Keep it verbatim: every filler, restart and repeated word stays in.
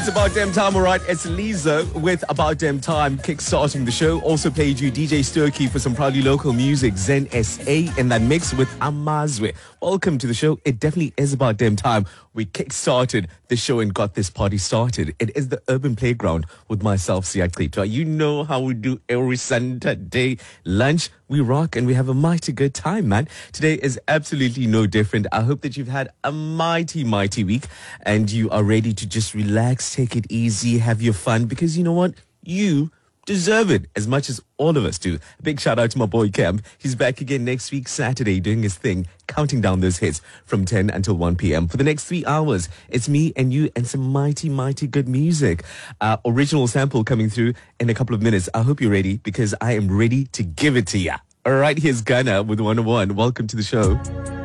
It's about damn time, all right. It's Lisa with About Damn Time, kick-starting the show. Also played you D J Sturkey for some proudly local music, Zen S A, in that mix with Amazwe. Welcome to the show. It definitely is about damn time. We kick-started the show and got this party started. It is the Urban Playground with myself, Siya Klitwa. You know how we do every Sunday lunch. We rock and we have a mighty good time, man. Today is absolutely no different. I hope that you've had a mighty, mighty week and you are ready to just relax, take it easy, have your fun, because you know what? You deserve it as much as all of us do. A big shout out to my boy Camp. He's back again next week, Saturday, doing his thing, counting down those hits from ten until one p.m. For the next three hours, it's me and you and some mighty, mighty good music. Uh, original sample coming through in a couple of minutes. I hope you're ready because I am ready to give it to ya. All right, here's Ghana with one oh one. Welcome to the show.